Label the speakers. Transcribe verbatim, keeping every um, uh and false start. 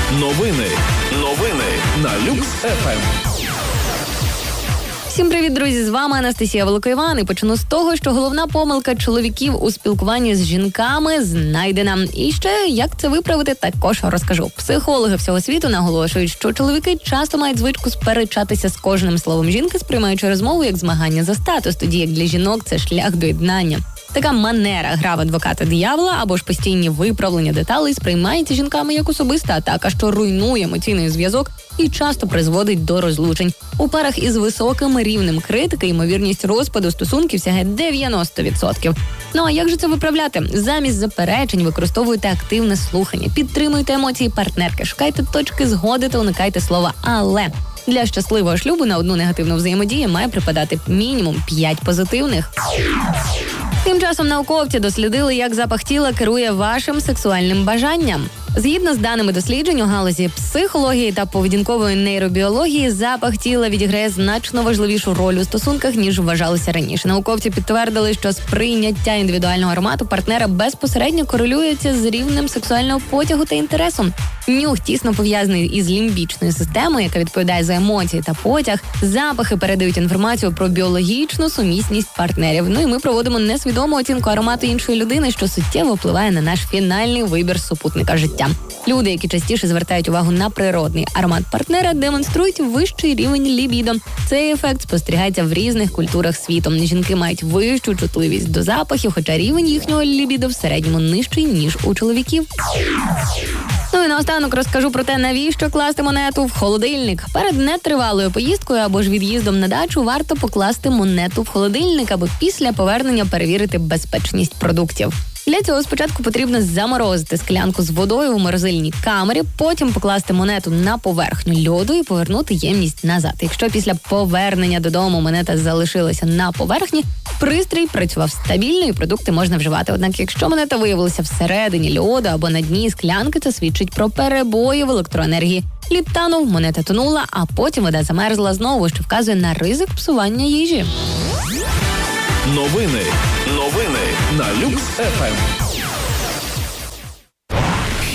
Speaker 1: Новини. Новини на Люкс еф ем.
Speaker 2: Всім привіт, друзі! З вами Анастасія Великоїван. І почну з того, що головна помилка чоловіків у спілкуванні з жінками знайдена. І ще, як це виправити, також розкажу. Психологи всього світу наголошують, що чоловіки часто мають звичку сперечатися з кожним словом жінки, сприймаючи розмову як змагання за статус, тоді як для жінок це шлях до єднання. Така манера гра в адвоката диявола або ж постійні виправлення деталей сприймається жінками як особиста атака, що руйнує емоційний зв'язок і часто призводить до розлучень. У парах із високим рівнем критики ймовірність розпаду стосунків сягає дев'яносто відсотків. Ну а як же це виправляти? Замість заперечень використовуйте активне слухання, підтримуйте емоції партнерки, шукайте точки згоди та уникайте слова «але». Для щасливого шлюбу на одну негативну взаємодію має припадати мінімум п'ять позитивних. Тим часом науковці дослідили, як запах тіла керує вашим сексуальним бажанням. Згідно з даними досліджень у галузі психології та поведінкової нейробіології, запах тіла відіграє значно важливішу роль у стосунках, ніж вважалося раніше. Науковці підтвердили, що сприйняття індивідуального аромату партнера безпосередньо корелюється з рівнем сексуального потягу та інтересу. Нюх тісно пов'язаний із лімбічною системою, яка відповідає за емоції та потяг. Запахи передають інформацію про біологічну сумісність партнерів. Ну і ми проводимо несвідому оцінку аромату іншої людини, що суттєво впливає на наш фінальний вибір супутника життя. Люди, які частіше звертають увагу на природний аромат партнера, демонструють вищий рівень лібідо. Цей ефект спостерігається в різних культурах світу. Жінки мають вищу чутливість до запахів, хоча рівень їхнього лібідо в середньому нижчий, ніж у чоловіків. Ну і наостанок розкажу про те, навіщо класти монету в холодильник. Перед нетривалою поїздкою або ж від'їздом на дачу варто покласти монету в холодильник, аби після повернення перевірити безпечність продуктів. Для цього спочатку потрібно заморозити склянку з водою у морозильній камері, потім покласти монету на поверхню льоду і повернути ємність назад. Якщо після повернення додому монета залишилася на поверхні, пристрій працював стабільно і продукти можна вживати. Однак, якщо монета виявилася всередині льоду або на дні склянки, це свідчить про перебої в електроенергії. Лід танув, монета тонула, а потім вода замерзла знову, що вказує на ризик псування їжі.
Speaker 1: Новини. Новини на Люкс еф ем.